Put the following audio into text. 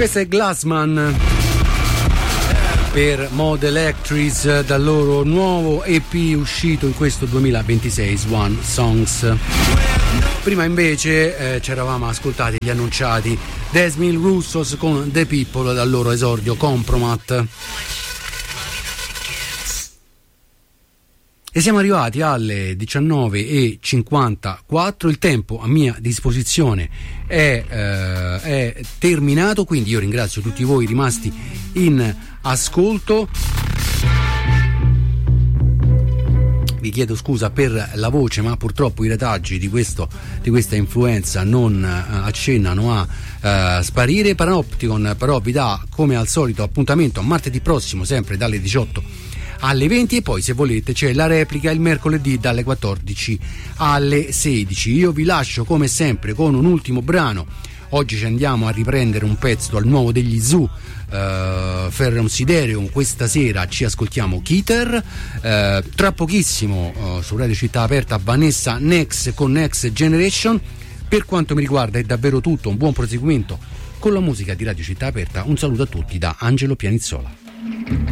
Questo è Glassman per Mod Electrics dal loro nuovo EP uscito in questo 2026, Swan Songs. Prima invece ci eravamo ascoltati gli annunciati Desmond Russos con The People dal loro esordio Compromat. E siamo arrivati alle 19:54, il tempo a mia disposizione è terminato, quindi io ringrazio tutti voi rimasti in ascolto. Vi chiedo scusa per la voce, ma purtroppo i retaggi di questa influenza non accennano a sparire. Panopticon però vi dà come al solito appuntamento a martedì prossimo, sempre dalle 18 alle 20, e poi se volete c'è la replica il mercoledì dalle 14 alle 16. Io vi lascio come sempre con un ultimo brano. Oggi ci andiamo a riprendere un pezzo dal nuovo degli Zoo, Ferrum Sidereum. Questa sera ci ascoltiamo Keter, tra pochissimo su Radio Città Aperta Vanessa Next con Next Generation. Per quanto mi riguarda è davvero tutto, un buon proseguimento con la musica di Radio Città Aperta. Un saluto a tutti da Angelo Pianizzola.